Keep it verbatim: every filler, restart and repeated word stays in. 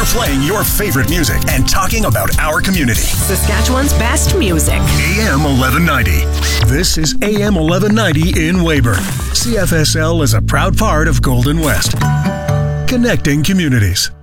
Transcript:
playing your favorite music and talking about our community. Saskatchewan's best music. A M eleven ninety. This is A M eleven ninety in Weyburn. C F S L is a proud part of Golden West. Connecting communities.